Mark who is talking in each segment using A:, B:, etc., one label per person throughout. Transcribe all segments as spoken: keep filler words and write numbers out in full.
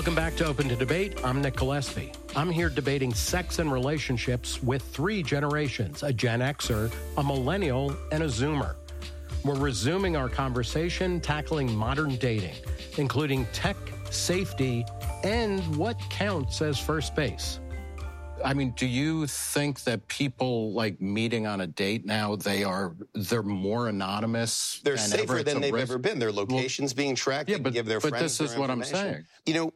A: Welcome back to Open to Debate. I'm Nick Gillespie. I'm here debating sex and relationships with three generations, a Gen Xer, a millennial, and a Zoomer. We're resuming our conversation, tackling modern dating, including tech, safety, and what counts as first base.
B: I mean, do you think that people like meeting on a date now, they are, they're more anonymous?
C: They're safer than they've
B: risk?
C: ever been. Their location's well, being tracked.
B: Yeah,
C: they
B: but,
C: give their
B: but
C: friends
B: this is what I'm saying.
C: You know,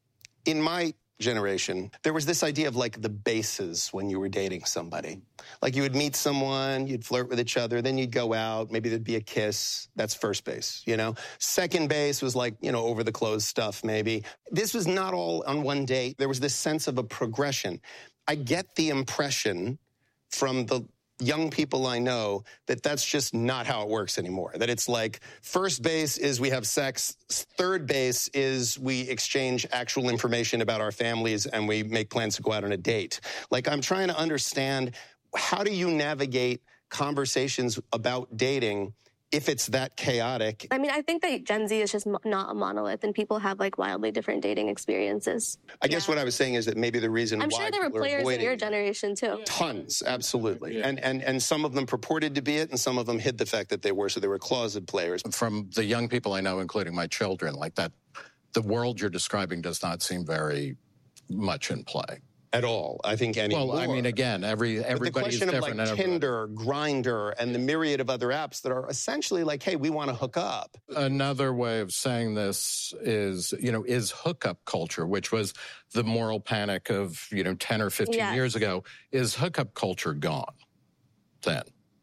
C: in my generation, there was this idea of like the bases when you were dating somebody. Like you would meet someone, you'd flirt with each other, then you'd go out, maybe there'd be a kiss. That's first base, you know? Second base was like, you know, over the clothes stuff maybe. This was not all on one date. There was this sense of a progression. I get the impression from the young people I know that that's just not how it works anymore. That it's like first base is we have sex, third base is we exchange actual information about our families and we make plans to go out on a date. Like I'm trying to understand, how do you navigate conversations about dating if it's that chaotic?
D: I mean, I think that Gen Z is just not a monolith, and people have like wildly different dating experiences.
C: I guess yeah. what I was saying is that maybe the reason
D: I'm
C: why
D: sure there were players in your generation too.
C: Tons, absolutely. Yeah. And, and, and some of them purported to be it, and some of them hid the fact that they were, so they were closet players.
B: From the young people I know, including my children, like that, the world you're describing does not seem very much in play.
C: At all, I think anymore.
B: Well, I mean, again, every everybody is different.
C: The question of like Tinder, Grindr, and the myriad of other apps that are essentially like, hey, we want to hook up.
B: Another way of saying this is, you know, is hookup culture, which was the moral panic of, you know, ten or fifteen
D: yes.
B: years ago. Is hookup culture gone then?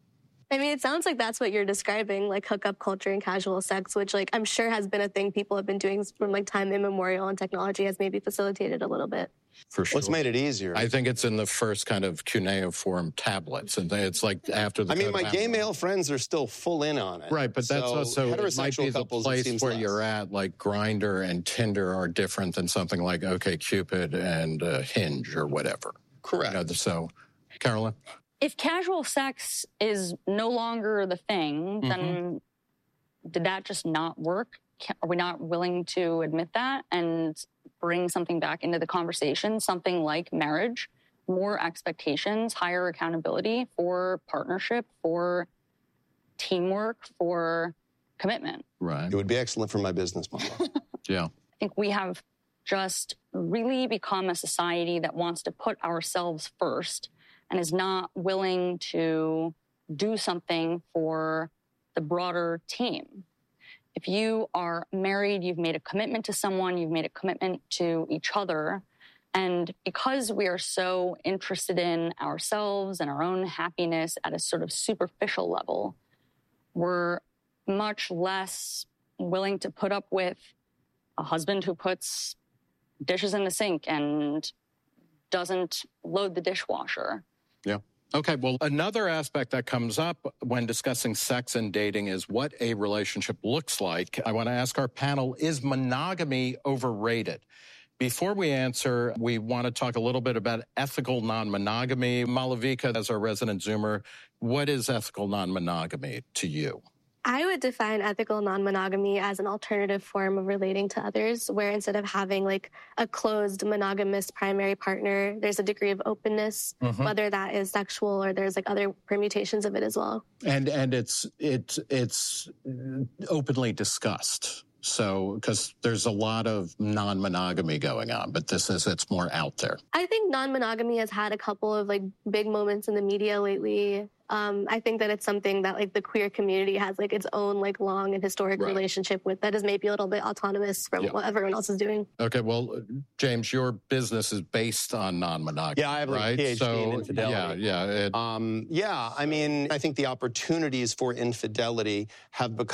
D: I mean, it sounds like that's what you're describing, like hookup culture and casual sex, which like I'm sure has been a thing people have been doing from like time immemorial, and technology has maybe facilitated a little bit.
B: For sure.
C: Well, it's made it easier.
B: I think it's in the first kind of cuneiform tablets, and it's like after the...
C: I mean, my gay male friends are still full in on it.
B: Right, but that's
C: so
B: also, it might be the place where
C: less.
B: you're at, like Grindr and Tinder are different than something like OkCupid and uh, Hinge or whatever.
C: Correct.
B: You know, so, Carolyn?
E: If casual sex is no longer the thing,
B: mm-hmm.
E: then did that just not work? Are we not willing to admit that and bring something back into the conversation, something like marriage, more expectations, higher accountability for partnership, for teamwork, for commitment?
B: Right.
C: It would be excellent for my business model.
B: Yeah.
E: I think we have just really become a society that wants to put ourselves first and is not willing to do something for the broader team. If you are married, you've made a commitment to someone, you've made a commitment to each other. And because we are so interested in ourselves and our own happiness at a sort of superficial level, we're much less willing to put up with a husband who puts dishes in the sink and doesn't load the dishwasher.
B: Yeah. Okay, well, another aspect that comes up when discussing sex and dating is what a relationship looks like. I want to ask our panel, is monogamy overrated? Before we answer, we want to talk a little bit about ethical non-monogamy. Malavika, as our resident Zoomer, what is ethical non-monogamy to you?
D: I would define ethical non-monogamy as an alternative form of relating to others, where instead of having like a closed monogamous primary partner, there's a degree of openness, mm-hmm. whether that is sexual or there's like other permutations of it as well.
B: And and it's it's it's openly discussed. So, because there's a lot of non-monogamy going on, but this is, it's more out there.
D: I think non-monogamy has had a couple of like big moments in the media lately. Um, I think that it's something that like the queer community has like its own like long and historic right. relationship with that is maybe a little bit autonomous from yeah. what everyone else is doing.
B: Okay, well, James, your business is based on non-monogamy.
C: Yeah, I have
B: right?
C: a PhD
B: so,
C: in infidelity.
B: Yeah, yeah. It,
C: um, yeah, I mean, I think the opportunities for infidelity have become